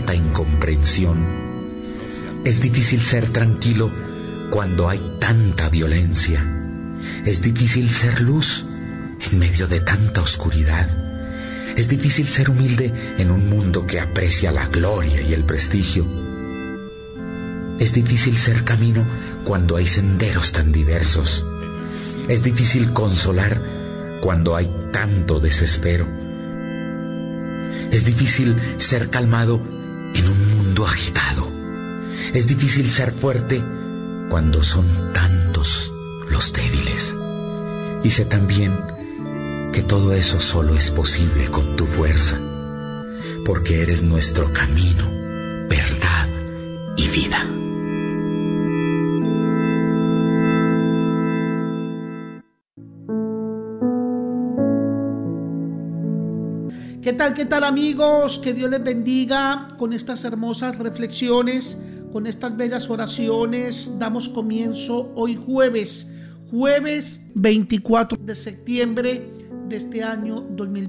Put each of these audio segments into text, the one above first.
tanta incomprensión. Es difícil ser tranquilo cuando hay tanta violencia. Es difícil ser luz en medio de tanta oscuridad. Es difícil ser humilde en un mundo que aprecia la gloria y el prestigio. Es difícil ser camino cuando hay senderos tan diversos. Es difícil consolar cuando hay tanto desespero. Es difícil ser calmado en un mundo agitado. Es difícil ser fuerte cuando son tantos los débiles. Y sé también que todo eso solo es posible con tu fuerza, porque eres nuestro camino, verdad y vida. ¿Qué tal amigos? Que Dios les bendiga con estas hermosas reflexiones, con estas bellas oraciones. Damos comienzo hoy jueves 24 de septiembre de este año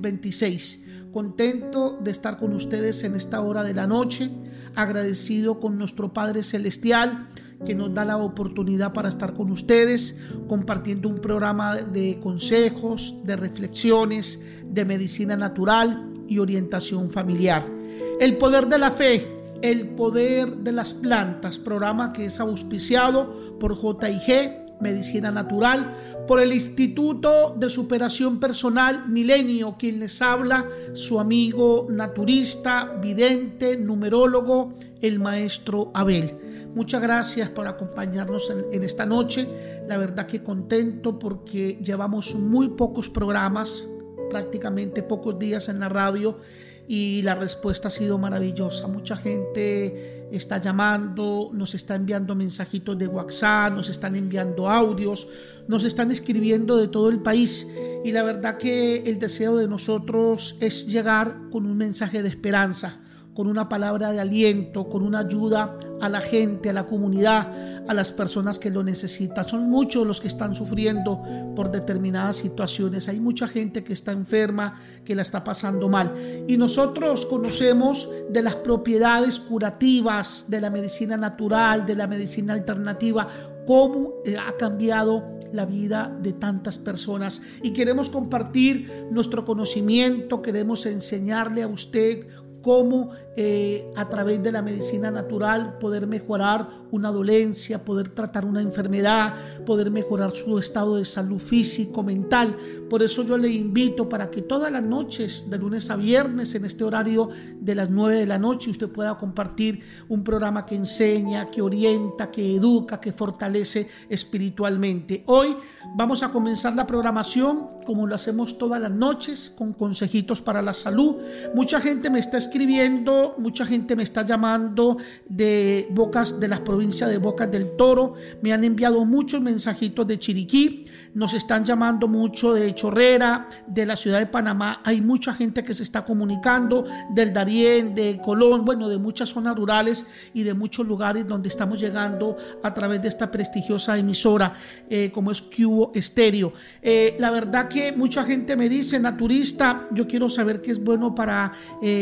2026. Contento de estar con ustedes en esta hora de la noche, agradecido con nuestro Padre Celestial que nos da la oportunidad para estar con ustedes compartiendo un programa de consejos, de reflexiones, de medicina natural y orientación familiar. El poder de la fe, el poder de las plantas, programa que es auspiciado por J&G Medicina Natural, por el Instituto de Superación Personal Milenio, quien les habla, su amigo naturista, vidente, numerólogo, el maestro Abel. Muchas gracias por acompañarnos en esta noche. La verdad que contento porque llevamos muy pocos programas, prácticamente pocos días en la radio, y la respuesta ha sido maravillosa. Mucha gente está llamando, nos está enviando mensajitos de WhatsApp, nos están enviando audios, nos están escribiendo de todo el país, y la verdad que el deseo de nosotros es llegar con un mensaje de esperanza, con una palabra de aliento, con una ayuda a la gente, a la comunidad, a las personas que lo necesitan. Son muchos los que están sufriendo por determinadas situaciones. Hay mucha gente que está enferma, que la está pasando mal. Y nosotros conocemos de las propiedades curativas de la medicina natural, de la medicina alternativa, cómo ha cambiado la vida de tantas personas. Y queremos compartir nuestro conocimiento, queremos enseñarle a usted cómo a través de la medicina natural poder mejorar una dolencia, poder tratar una enfermedad, poder mejorar su estado de salud físico, mental. Por eso yo le invito para que todas las noches, de lunes a viernes, en este horario de las 9 de la noche, usted pueda compartir un programa que enseña, que orienta, que educa, que fortalece espiritualmente. Hoy vamos a comenzar la programación como lo hacemos todas las noches, con consejitos para la salud. Mucha gente me está escribiendo, mucha gente me está llamando de las provincias de Bocas del Toro. Me han enviado muchos mensajitos de Chiriquí, nos están llamando mucho de Chorrera, de la ciudad de Panamá. Hay mucha gente que se está comunicando, del Darién, de Colón, bueno, de muchas zonas rurales y de muchos lugares donde estamos llegando a través de esta prestigiosa emisora como es Cubo Estéreo. La verdad que mucha gente me dice, naturista, yo quiero saber qué es bueno para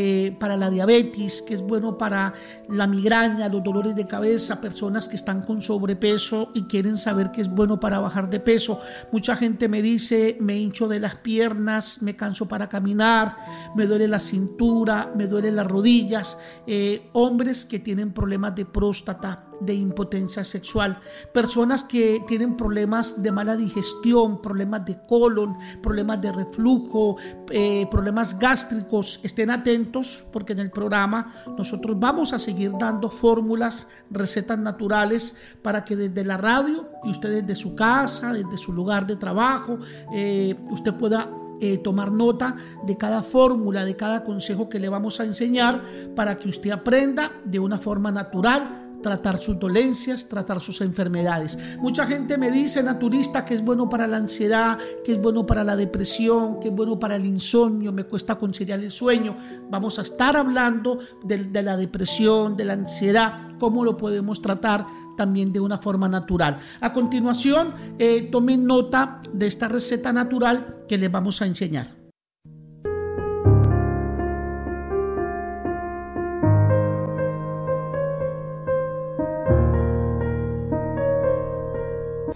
la diabetes, qué es bueno para la migraña, los dolores de cabeza, personas que están con sobrepeso y quieren saber qué es bueno para bajar de peso. Mucha gente me dice, me hincho de las piernas, me canso para caminar, me duele la cintura, me duelen las rodillas. Hombres que tienen problemas de próstata, de impotencia sexual, personas que tienen problemas de mala digestión, problemas de colon, problemas de reflujo, problemas gástricos. Estén atentos porque en el programa nosotros vamos a seguir dando fórmulas, recetas naturales para que desde la radio y usted desde su casa, desde su lugar de trabajo, usted pueda tomar nota de cada fórmula, de cada consejo que le vamos a enseñar para que usted aprenda de una forma natural tratar sus dolencias, tratar sus enfermedades. Mucha gente me dice, naturista, que es bueno para la ansiedad, que es bueno para la depresión, que es bueno para el insomnio, me cuesta conciliar el sueño. Vamos a estar hablando de la depresión, de la ansiedad, cómo lo podemos tratar también de una forma natural. A continuación, tomen nota de esta receta natural que les vamos a enseñar.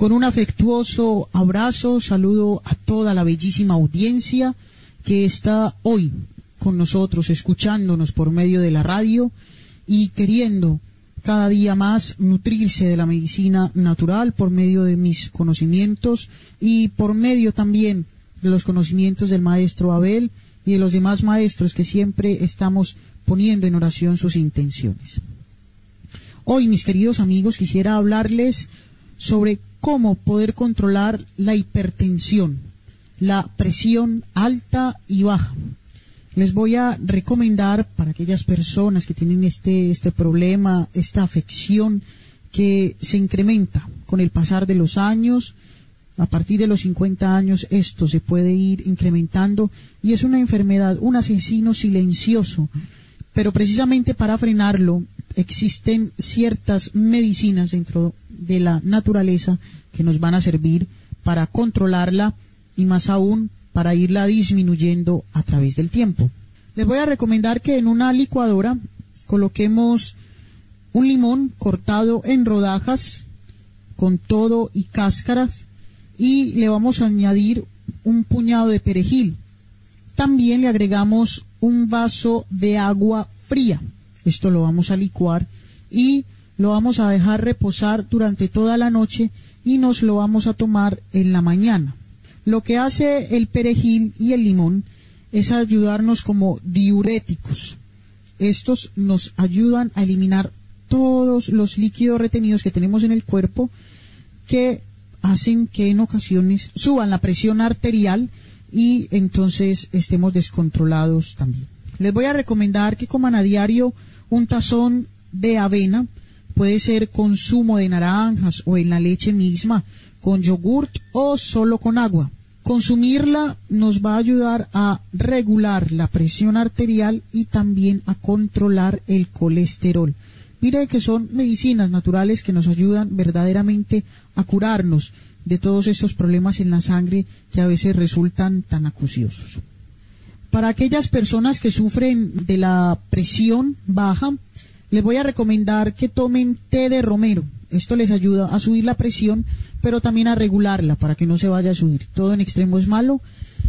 Con un afectuoso abrazo saludo a toda la bellísima audiencia que está hoy con nosotros, escuchándonos por medio de la radio y queriendo cada día más nutrirse de la medicina natural por medio de mis conocimientos y por medio también de los conocimientos del maestro Abel y de los demás maestros que siempre estamos poniendo en oración sus intenciones. Hoy, mis queridos amigos, quisiera hablarles sobre cómo poder controlar la hipertensión, la presión alta y baja. Les voy a recomendar para aquellas personas que tienen este problema, esta afección que se incrementa con el pasar de los años. A partir de los 50 años esto se puede ir incrementando y es una enfermedad, un asesino silencioso. Pero precisamente para frenarlo existen ciertas medicinas dentro de la naturaleza que nos van a servir para controlarla y más aún para irla disminuyendo a través del tiempo. Les voy a recomendar que en una licuadora coloquemos un limón cortado en rodajas con todo y cáscaras y le vamos a añadir un puñado de perejil. También le agregamos un vaso de agua fría. Esto lo vamos a licuar y lo vamos a dejar reposar durante toda la noche y nos lo vamos a tomar en la mañana. Lo que hace el perejil y el limón es ayudarnos como diuréticos. Estos nos ayudan a eliminar todos los líquidos retenidos que tenemos en el cuerpo que hacen que en ocasiones suban la presión arterial y entonces estemos descontrolados también. Les voy a recomendar que coman a diario un tazón de avena, puede ser con zumo de naranjas o en la leche misma, con yogurt o solo con agua. Consumirla nos va a ayudar a regular la presión arterial y también a controlar el colesterol. Mire que son medicinas naturales que nos ayudan verdaderamente a curarnos de todos estos problemas en la sangre que a veces resultan tan acuciosos. Para aquellas personas que sufren de la presión baja, les voy a recomendar que tomen té de romero. Esto les ayuda a subir la presión, pero también a regularla para que no se vaya a subir. Todo en extremo es malo.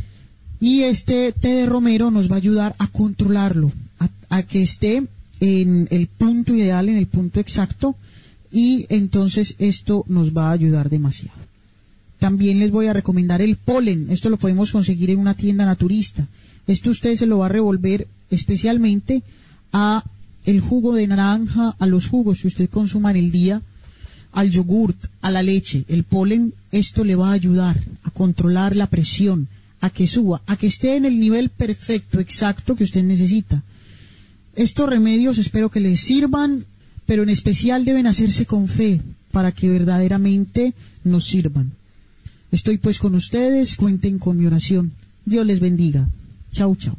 Y este té de romero nos va a ayudar a controlarlo, a que esté en el punto ideal, en el punto exacto, y entonces esto nos va a ayudar demasiado. También les voy a recomendar el polen. Esto lo podemos conseguir en una tienda naturista. Esto usted se lo va a revolver especialmente a el jugo de naranja, a los jugos que usted consuma en el día, al yogurt, a la leche. El polen, esto le va a ayudar a controlar la presión, a que suba, a que esté en el nivel perfecto, exacto que usted necesita. Estos remedios espero que les sirvan, pero en especial deben hacerse con fe para que verdaderamente nos sirvan. Estoy pues con ustedes, cuenten con mi oración. Dios les bendiga. Chau, chau.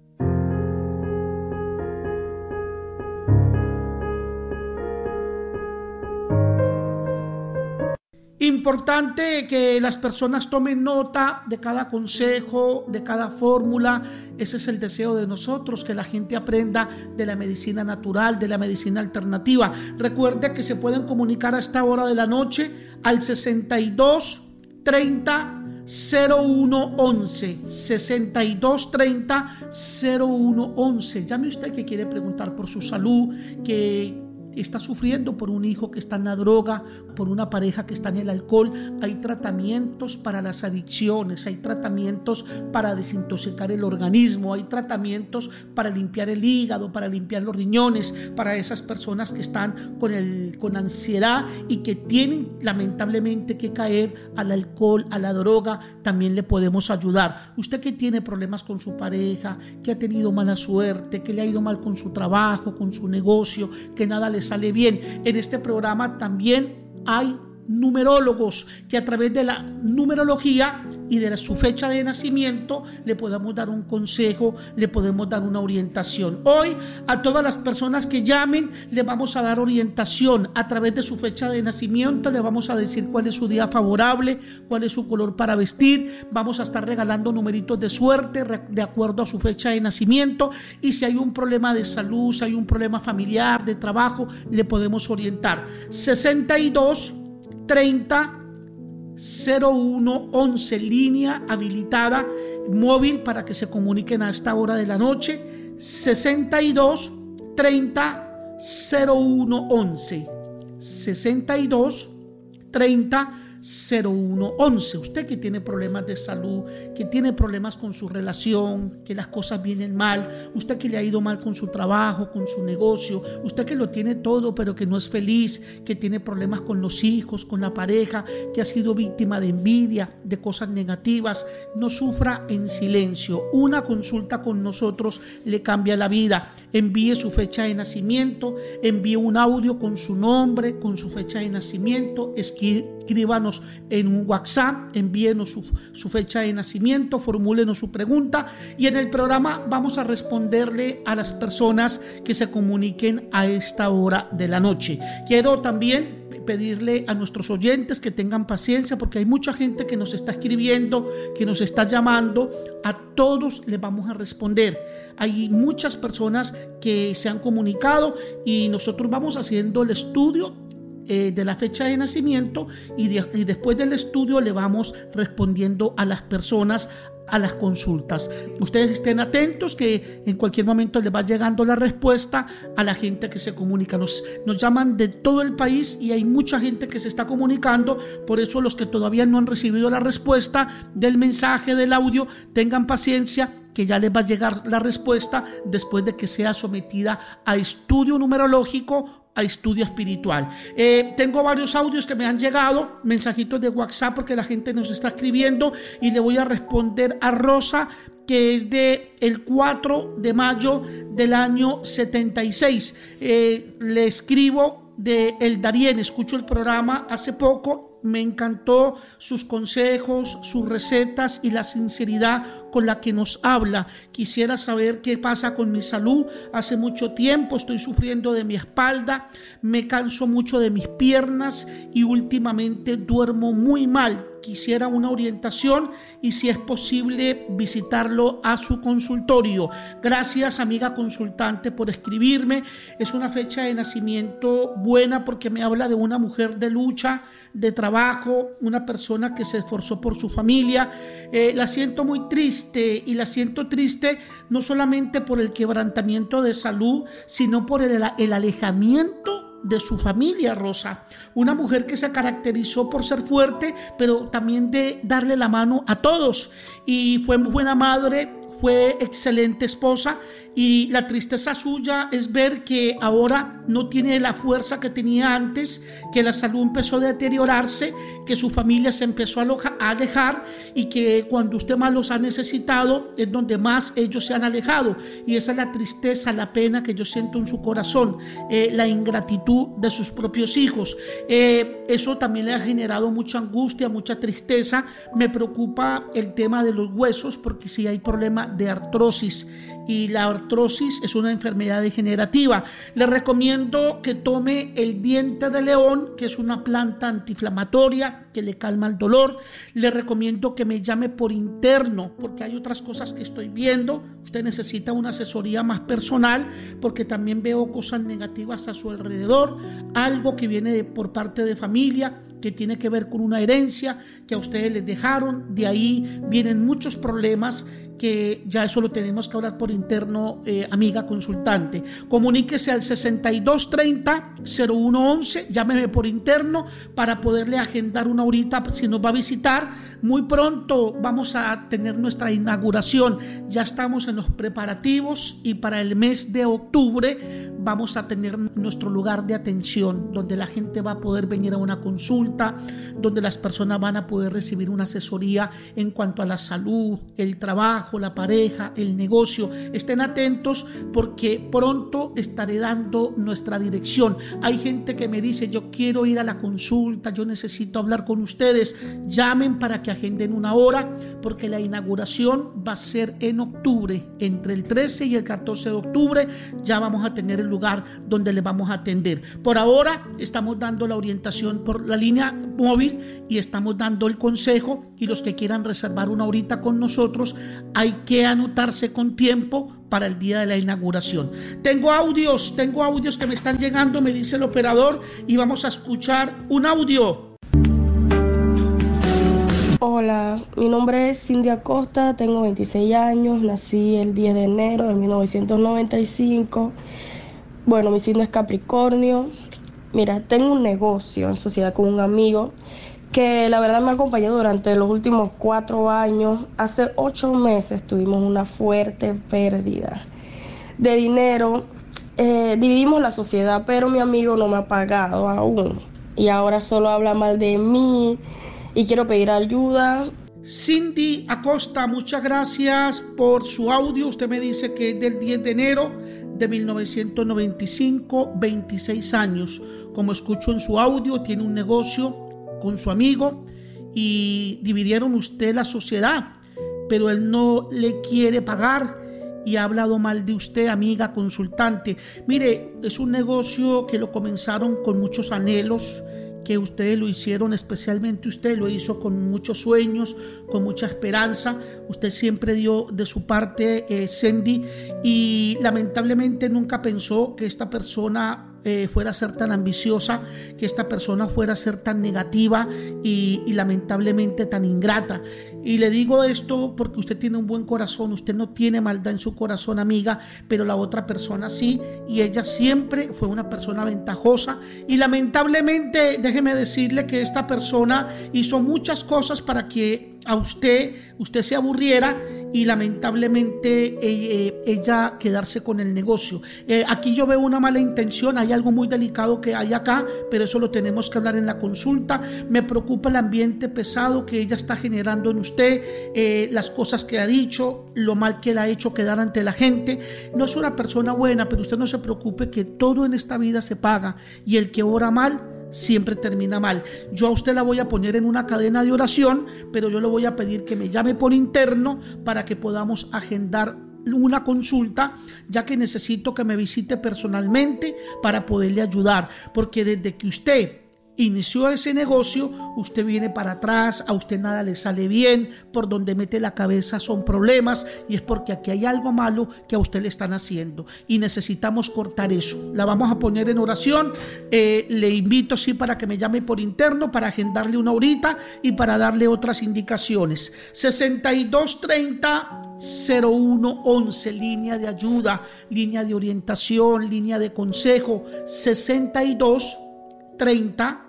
Importante que las personas tomen nota de cada consejo, de cada fórmula. Ese es el deseo de nosotros, que la gente aprenda de la medicina natural, de la medicina alternativa. Recuerde que se pueden comunicar a esta hora de la noche al 62 30 0111 62 30 0111. Llame usted que quiere preguntar por su salud, que está sufriendo por un hijo que está en la droga, por una pareja que está en el alcohol. Hay tratamientos para las adicciones, hay tratamientos para desintoxicar el organismo, hay tratamientos para limpiar el hígado, para limpiar los riñones, para esas personas que están con ansiedad y que tienen lamentablemente que caer al alcohol, a la droga. También le podemos ayudar. Usted que tiene problemas con su pareja, que ha tenido mala suerte, que le ha ido mal con su trabajo, con su negocio, que nada le sale bien, en este programa también hay numerólogos que a través de la numerología y de su fecha de nacimiento le podemos dar un consejo, le podemos dar una orientación. Hoy a todas las personas que llamen le vamos a dar orientación a través de su fecha de nacimiento. Le vamos a decir cuál es su día favorable, cuál es su color para vestir. Vamos a estar regalando numeritos de suerte de acuerdo a su fecha de nacimiento, y si hay un problema de salud, si hay un problema familiar, de trabajo, le podemos orientar. 62 30 0111, línea habilitada móvil para que se comuniquen a esta hora de la noche. 62 30 0111, 62 30 0111. Usted que tiene problemas de salud, que tiene problemas con su relación, que las cosas vienen mal, usted que le ha ido mal con su trabajo, con su negocio, usted que lo tiene todo pero que no es feliz, que tiene problemas con los hijos, con la pareja, que ha sido víctima de envidia, de cosas negativas, no sufra en silencio. Una consulta con nosotros le cambia la vida. Envíe su fecha de nacimiento, envíe un audio con su nombre, con su fecha de nacimiento, escríbanos en un WhatsApp, envíenos su fecha de nacimiento, formúlenos su pregunta y en el programa vamos a responderle a las personas que se comuniquen a esta hora de la noche. Quiero también pedirle a nuestros oyentes que tengan paciencia porque hay mucha gente que nos está escribiendo, que nos está llamando. A todos les vamos a responder. Hay muchas personas que se han comunicado y nosotros vamos haciendo el estudio de la fecha de nacimiento y después del estudio le vamos respondiendo a las personas a las consultas. Ustedes estén atentos que en cualquier momento les va llegando la respuesta a la gente que se comunica. Nos llaman de todo el país y hay mucha gente que se está comunicando. Por eso los que todavía no han recibido la respuesta del mensaje, del audio, tengan paciencia que ya les va a llegar la respuesta después de que sea sometida a estudio numerológico, a estudio espiritual. Tengo varios audios que me han llegado, mensajitos de WhatsApp porque la gente nos está escribiendo y le voy a responder a Rosa, que es de el 4 de mayo del año 76. Le escribo de El Darién, escucho el programa hace poco. Me encantó sus consejos, sus recetas y la sinceridad con la que nos habla. Quisiera saber qué pasa con mi salud. Hace mucho tiempo estoy sufriendo de mi espalda, me canso mucho de mis piernas y últimamente duermo muy mal. Quisiera una orientación y si es posible visitarlo a su consultorio. Gracias, amiga consultante, por escribirme. Es una fecha de nacimiento buena porque me habla de una mujer de lucha, de trabajo, una persona que se esforzó por su familia. La siento muy triste y la siento triste no solamente por el quebrantamiento de salud, sino por el alejamiento de su familia, Rosa. Una mujer que se caracterizó por ser fuerte, pero también de darle la mano a todos. Y fue buena madre, fue excelente esposa. Y la tristeza suya es ver que ahora no tiene la fuerza que tenía antes, que la salud empezó a deteriorarse, que su familia se empezó a alejar y que cuando usted más los ha necesitado es donde más ellos se han alejado. Y esa es la tristeza, la pena que yo siento en su corazón, la ingratitud de sus propios hijos. Eso también le ha generado mucha angustia, mucha tristeza. Me preocupa el tema de los huesos porque sí hay problema de artrosis y la artrosis es una enfermedad degenerativa. Le recomiendo que tome el diente de león, que es una planta antiinflamatoria que le calma el dolor. Le recomiendo que me llame por interno porque hay otras cosas que estoy viendo. Usted necesita una asesoría más personal porque también veo cosas negativas a su alrededor, algo que viene por parte de familia, que tiene que ver con una herencia que a ustedes les dejaron. De ahí vienen muchos problemas que ya eso lo tenemos que hablar por interno, amiga consultante. Comuníquese al 6230-0111, llámeme por interno para poderle agendar una horita si nos va a visitar. Muy pronto vamos a tener nuestra inauguración, ya estamos en los preparativos y para el mes de octubre vamos a tener nuestro lugar de atención donde la gente va a poder venir a una consulta, donde las personas van a poder recibir una asesoría en cuanto a la salud, el trabajo, la pareja, el negocio. Estén atentos porque pronto estaré dando nuestra dirección. Hay gente que me dice: yo quiero ir a la consulta, yo necesito hablar con ustedes. Llamen para que agenden una hora porque la inauguración va a ser en octubre, entre el 13 y el 14 de octubre ya vamos a tener el lugar donde le vamos a atender. Por ahora estamos dando la orientación por la línea móvil y estamos dando el consejo, y los que quieran reservar una horita con nosotros hay que anotarse con tiempo para el día de la inauguración. Tengo audios que me están llegando, me dice el operador, y vamos a escuchar un audio. Hola, mi nombre es Cindy Acosta, tengo 26 años, nací el 10 de enero de 1995. Bueno, mi signo es Capricornio. Mira, tengo un negocio en sociedad con un amigo que la verdad me ha acompañado durante los últimos 4 años. Hace 8 meses tuvimos una fuerte pérdida de dinero. Dividimos la sociedad, pero mi amigo no me ha pagado aún. Y ahora solo habla mal de mí y quiero pedir ayuda. Cindy Acosta, muchas gracias por su audio. Usted me dice que es del 10 de enero de 1995, 26 años. Como escucho en su audio, tiene un negocio con su amigo y dividieron usted la sociedad, pero él no le quiere pagar y ha hablado mal de usted, amiga consultante. Mire, es un negocio que lo comenzaron con muchos anhelos, que ustedes lo hicieron, especialmente usted lo hizo con muchos sueños, con mucha esperanza. Usted siempre dio de su parte, Cindy, y lamentablemente nunca pensó que esta persona fuera a ser tan ambiciosa, que esta persona fuera a ser tan negativa y lamentablemente tan ingrata. Y le digo esto porque usted tiene un buen corazón, usted no tiene maldad en su corazón, amiga, pero la otra persona sí, y ella siempre fue una persona ventajosa, y lamentablemente déjeme decirle que esta persona hizo muchas cosas para que a usted se aburriera y lamentablemente ella quedarse con el negocio. Aquí yo veo una mala intención, hay algo muy delicado que hay acá, pero eso lo tenemos que hablar en la consulta. Me preocupa el ambiente pesado que ella está generando en usted, las cosas que ha dicho, lo mal que la ha hecho quedar ante la gente. No es una persona buena, pero usted no se preocupe que todo en esta vida se paga, y el que ora mal siempre termina mal. Yo a usted la voy a poner en una cadena de oración, pero yo le voy a pedir que me llame por interno para que podamos agendar una consulta, ya que necesito que me visite personalmente para poderle ayudar, porque desde que usted inició ese negocio, usted viene para atrás, a usted nada le sale bien, por donde mete la cabeza son problemas, y es porque aquí hay algo malo que a usted le están haciendo y necesitamos cortar eso. La vamos a poner en oración. Le invito sí para que me llame por interno para agendarle una horita y para darle otras indicaciones. 6230-0111, línea de ayuda, línea de orientación, línea de consejo. 6230-0111,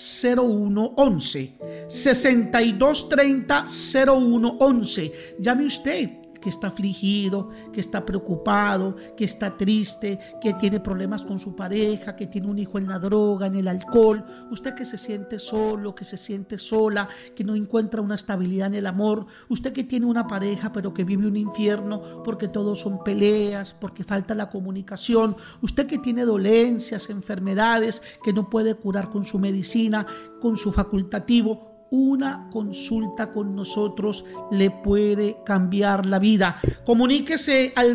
6230-0111. Llame usted que está afligido, que está preocupado, que está triste, que tiene problemas con su pareja, que tiene un hijo en la droga, en el alcohol. Usted que se siente solo, que se siente sola, que no encuentra una estabilidad en el amor. Usted que tiene una pareja pero que vive un infierno porque todos son peleas, porque falta la comunicación. Usted que tiene dolencias, enfermedades que no puede curar con su medicina, con su facultativo. Una consulta con nosotros le puede cambiar la vida. Comuníquese al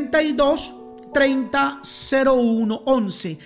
6230-0111,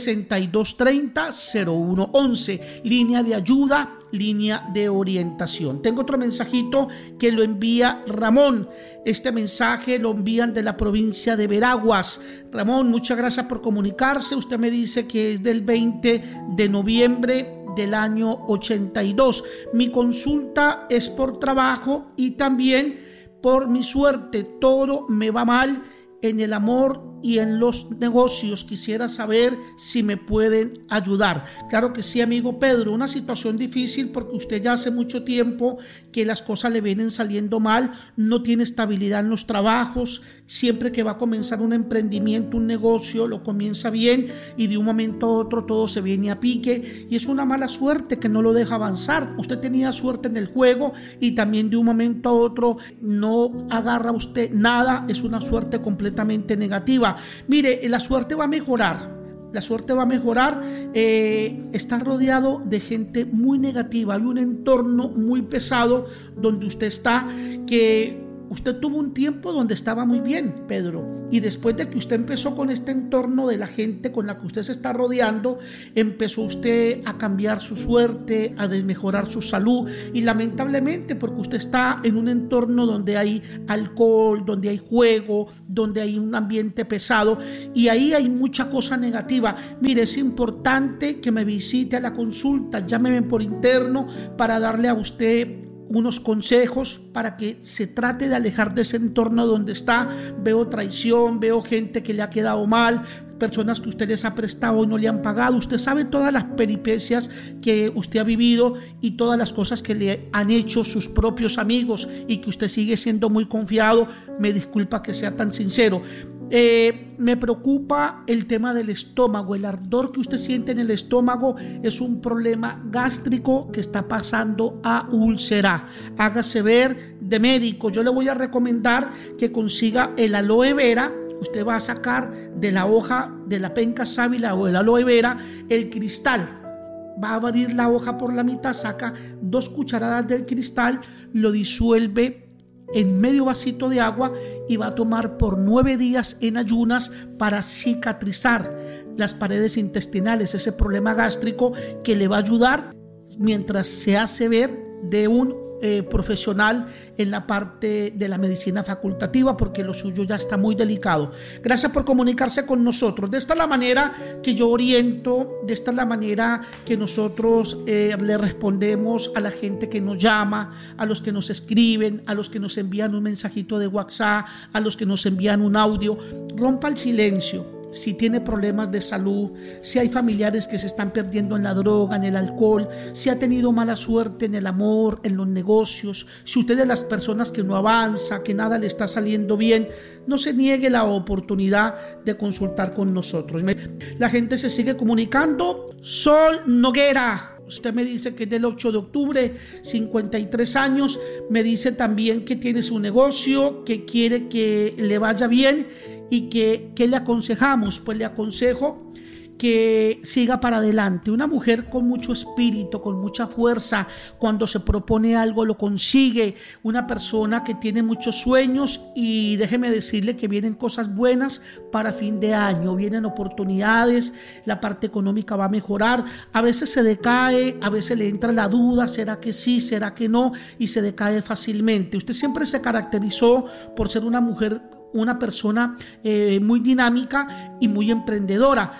6230-0111, línea de ayuda, línea de orientación. Tengo otro mensajito que lo envía Ramón. Este mensaje lo envían de la provincia de Veraguas. Ramón, muchas gracias por comunicarse. Usted me dice que es del 20 de noviembre del año 82. Mi consulta es por trabajo y también por mi suerte. Todo me va mal en el amor y en los negocios. Quisiera saber si me pueden ayudar. Claro que sí, amigo Pedro, una situación difícil porque usted ya hace mucho tiempo que las cosas le vienen saliendo mal, no tiene estabilidad en los trabajos. Siempre que va a comenzar un emprendimiento, un negocio, lo comienza bien y de un momento a otro todo se viene a pique y es una mala suerte que no lo deja avanzar. Usted tenía suerte en el juego y también de un momento a otro no agarra usted nada, es una suerte completamente negativa. Mire, la suerte va a mejorar. La suerte va a mejorar. Está rodeado de gente muy negativa. Hay un entorno muy pesado donde usted está, que usted tuvo un tiempo donde estaba muy bien, Pedro, y después de que usted empezó con este entorno de la gente con la que usted se está rodeando, empezó usted a cambiar su suerte, a desmejorar su salud, y lamentablemente porque usted está en un entorno donde hay alcohol, donde hay juego, donde hay un ambiente pesado, y ahí hay mucha cosa negativa. Mire, es importante que me visite a la consulta, llámeme por interno para darle a usted unos consejos para que se trate de alejar de ese entorno donde está. Veo traición, veo gente que le ha quedado mal, personas que usted les ha prestado y no le han pagado. Usted sabe todas las peripecias que usted ha vivido y todas las cosas que le han hecho sus propios amigos y que usted sigue siendo muy confiado. Me disculpa que sea tan sincero. Me preocupa el tema del estómago. El ardor que usted siente en el estómago es un problema gástrico que está pasando a úlcera. Hágase ver de médico. Yo le voy a recomendar que consiga el aloe vera. Usted va a sacar de la hoja de la penca sábila o el aloe vera el cristal. Va a abrir la hoja por la mitad, saca 2 cucharadas del cristal, lo disuelve en medio vasito de agua y va a tomar por 9 días en ayunas para cicatrizar las paredes intestinales, ese problema gástrico que le va a ayudar mientras se hace ver de un profesional en la parte de la medicina facultativa, porque lo suyo ya está muy delicado. Gracias por comunicarse con nosotros. De esta es la manera que yo oriento, de esta es la manera que nosotros le respondemos a la gente que nos llama, a los que nos escriben, a los que nos envían un mensajito de WhatsApp, a los que nos envían un audio. Rompa el silencio. Si tiene problemas de salud, si hay familiares que se están perdiendo en la droga, en el alcohol, si ha tenido mala suerte en el amor, en los negocios, si usted es de las personas que no avanza, que nada le está saliendo bien, no se niegue la oportunidad de consultar con nosotros. La gente se sigue comunicando. Sol Noguera, usted me dice que es del 8 de octubre, 53 años, me dice también que tiene su negocio, que quiere que le vaya bien. ¿Y que le aconsejamos? Pues le aconsejo que siga para adelante. Una mujer con mucho espíritu, con mucha fuerza, cuando se propone algo lo consigue. Una persona que tiene muchos sueños, y déjeme decirle que vienen cosas buenas para fin de año, vienen oportunidades, la parte económica va a mejorar. A veces se decae, a veces le entra la duda, ¿será que sí, será que no? Y se decae fácilmente. Usted siempre se caracterizó por ser una persona muy dinámica y muy emprendedora.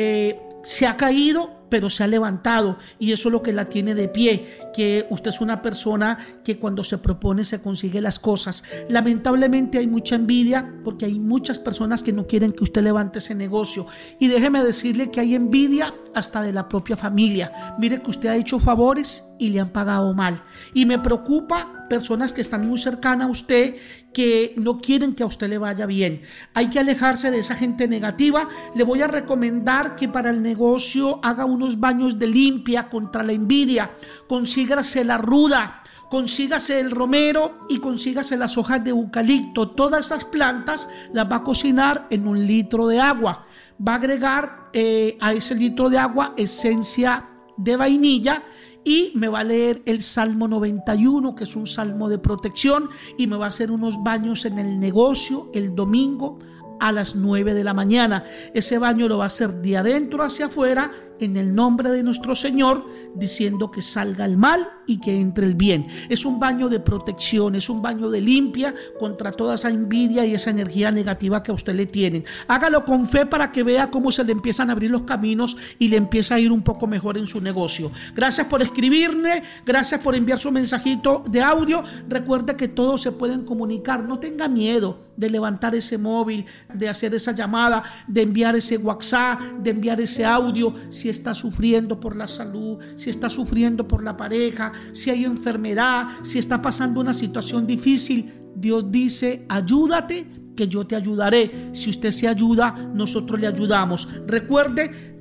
Se ha caído, pero se ha levantado, y eso es lo que la tiene de pie, que usted es una persona que cuando se propone se consigue las cosas. Lamentablemente hay mucha envidia, porque hay muchas personas que no quieren que usted levante ese negocio, y déjeme decirle que hay envidia hasta de la propia familia. Mire que usted ha hecho favores y le han pagado mal, y me preocupa personas que están muy cercanas a usted, que no quieren que a usted le vaya bien. Hay que alejarse de esa gente negativa. Le voy a recomendar que para el negocio haga unos baños de limpia contra la envidia. Consígase la ruda, consígase el romero y consígase las hojas de eucalipto. Todas esas plantas las va a cocinar en 1 litro de agua. Va a agregar a ese litro de agua esencia de vainilla, y me va a leer el Salmo 91, que es un salmo de protección, y me va a hacer unos baños en el negocio el domingo a las 9 de la mañana. Ese baño lo va a hacer de adentro hacia afuera, en el nombre de nuestro Señor, diciendo que salga el mal y que entre el bien. Es un baño de protección, es un baño de limpia contra toda esa envidia y esa energía negativa que a usted le tienen. Hágalo con fe para que vea cómo se le empiezan a abrir los caminos y le empieza a ir un poco mejor en su negocio. Gracias por escribirme, gracias por enviar su mensajito de audio. Recuerde que todos se pueden comunicar. No tenga miedo de levantar ese móvil, de hacer esa llamada, de enviar ese WhatsApp, de enviar ese audio. Si está sufriendo por la salud, si está sufriendo por la pareja, si hay enfermedad, si está pasando una situación difícil, Dios dice: ayúdate, que yo te ayudaré. Si usted se ayuda, nosotros le ayudamos. Recuerde,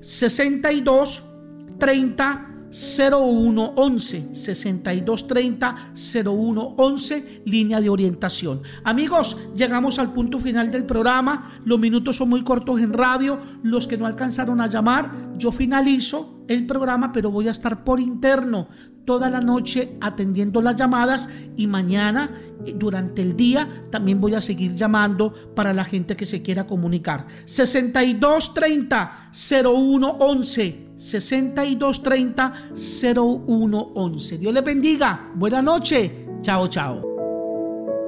62 30 0111, 62 30 0111, línea de orientación. Amigos, llegamos al punto final del programa. Los minutos son muy cortos en radio. Los que no alcanzaron a llamar, yo finalizo el programa, pero voy a estar por interno toda la noche atendiendo las llamadas, y mañana durante el día también voy a seguir llamando para la gente que se quiera comunicar. 62 30 0111, 62 30 0111. Dios les bendiga. Buena noche. Chao, chao.